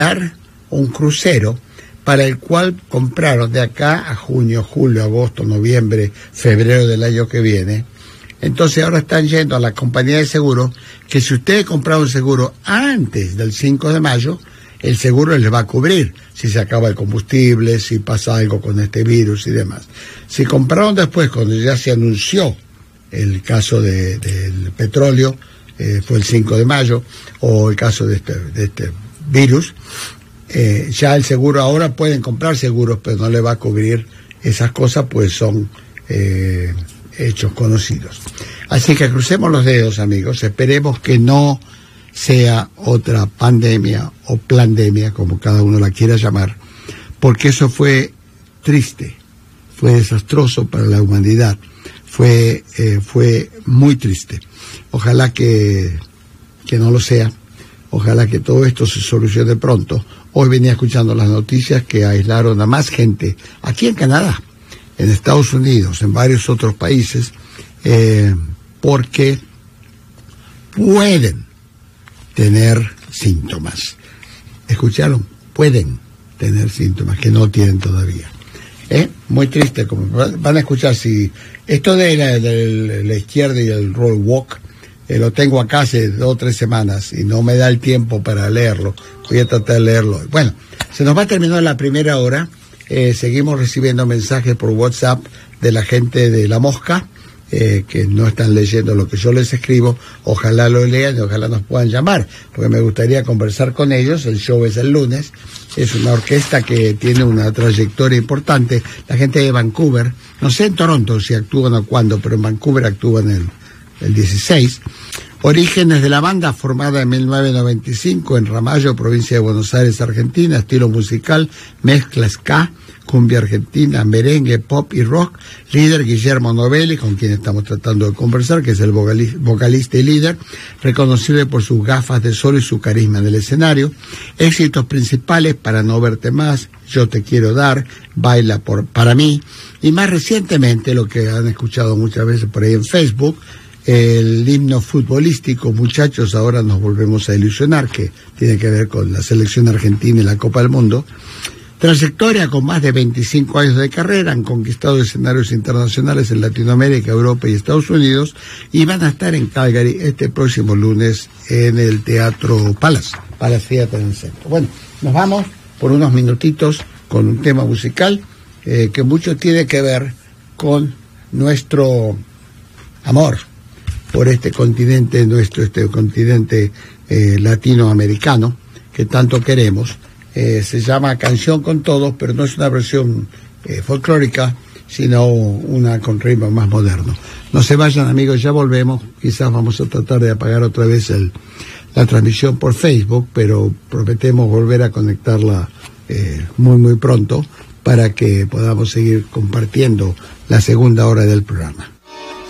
un crucero para el cual compraron de acá a junio, julio, agosto, noviembre, febrero del año que viene. Entonces ahora están yendo a la compañía de seguros que si ustedes compraron un seguro antes del 5 de mayo, el seguro les va a cubrir si se acaba el combustible, si pasa algo con este virus y demás. Si compraron después, cuando ya se anunció el caso del petróleo, fue el 5 de mayo, o el caso de este virus, ya el seguro, ahora pueden comprar seguros, pero no le va a cubrir esas cosas, pues son hechos conocidos. Así que crucemos los dedos, amigos, esperemos que no sea otra pandemia o plandemia, como cada uno la quiera llamar, porque eso fue triste, fue desastroso para la humanidad, fue muy triste. Ojalá que no lo sea, ojalá que todo esto se solucione pronto. Hoy venía escuchando las noticias que aislaron a más gente aquí en Canadá, en Estados Unidos, en varios otros países, porque pueden tener síntomas. ¿Escucharon? Pueden tener síntomas que no tienen todavía. Muy triste, como van a escuchar. Si esto de la izquierda y el roll walk, lo tengo acá hace 2 o 3 semanas y no me da el tiempo para leerlo. Voy a tratar de leerlo hoy. Bueno, se nos va a terminar la primera hora. Seguimos recibiendo mensajes por WhatsApp de la gente de La Mosca, que no están leyendo lo que yo les escribo. Ojalá lo lean y ojalá nos puedan llamar, porque me gustaría conversar con ellos. El show es el lunes. Es una orquesta que tiene una trayectoria importante. La gente de Vancouver, no sé en Toronto si actúan o cuándo, pero en Vancouver actúan el 16. Orígenes de la banda, formada en 1995 en Ramallo, provincia de Buenos Aires, Argentina. Estilo musical, mezcla ska, cumbia argentina, merengue, pop y rock. Líder Guillermo Novelli, con quien estamos tratando de conversar, que es el vocalista y líder, reconocible por sus gafas de sol y su carisma en el escenario. Éxitos principales: Para no verte más, Yo te quiero dar, Baila para mí, y más recientemente, lo que han escuchado muchas veces por ahí en Facebook, el himno futbolístico, Muchachos, ahora nos volvemos a ilusionar, que tiene que ver con la selección argentina y la Copa del Mundo. Trayectoria con más de 25 años de carrera, han conquistado escenarios internacionales en Latinoamérica, Europa y Estados Unidos, y van a estar en Calgary este próximo lunes en el Teatro Palace Theater en el centro. Bueno, nos vamos por unos minutitos con un tema musical que mucho tiene que ver con nuestro amor por este continente nuestro, este continente latinoamericano que tanto queremos. Se llama Canción con Todos, pero no es una versión folclórica, sino una con ritmo más moderno. No se vayan, amigos, ya volvemos. Quizás vamos a tratar de apagar otra vez la transmisión por Facebook, pero prometemos volver a conectarla muy, muy pronto para que podamos seguir compartiendo la segunda hora del programa.